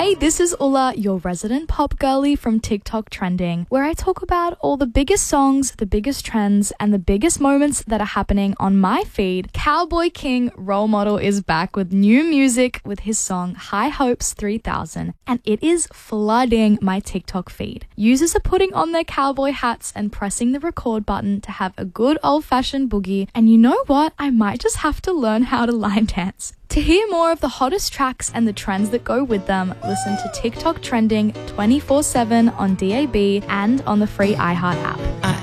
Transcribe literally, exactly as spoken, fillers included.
Hey, this is Ulla, your resident pop girly from TikTok Trending, where I talk about all the biggest songs, the biggest trends, and the biggest moments that are happening on my feed. Cowboy King Role Model is back with new music with his song High Hopes three thousand, and it is flooding my TikTok feed. Users are putting on their cowboy hats and pressing the record button to have a good old-fashioned boogie, and you know what? I might just have to learn how to line dance. To hear more of the hottest tracks and the trends that go with them, listen to TikTok Trending twenty-four seven on D A B and on the free iHeart app.